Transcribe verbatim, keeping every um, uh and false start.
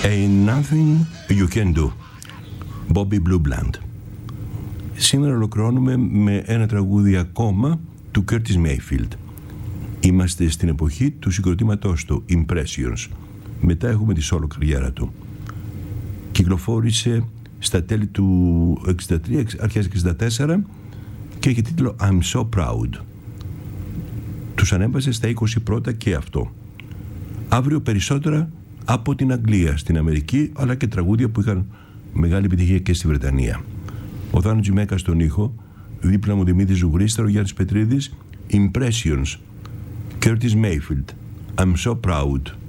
Ain't nothing you can do. Bobby Blue Bland. Σήμερα ολοκληρώνουμε με ένα τραγούδι ακόμα του Curtis Mayfield. Είμαστε στην εποχή του συγκροτήματός του, Impressions. Μετά έχουμε τη solo καριέρα του. Κυκλοφόρησε στα τέλη του εξήντα τρία, αρχές εξήντα τέσσερα και έχει τίτλο I'm So Proud. Τους ανέβασε στα είκοσι πρώτα και αυτό. Αύριο περισσότερα από την Αγγλία στην Αμερική, αλλά και τραγούδια που είχαν μεγάλη επιτυχία και στη Βρετανία. Ο Θάνο Τζιμέκα στον ήχο, δίπλα μου Δημήτρης Ζουγρίσταρο, Γιάννης Πετρίδης. Impressions, Curtis Mayfield, I'm So Proud.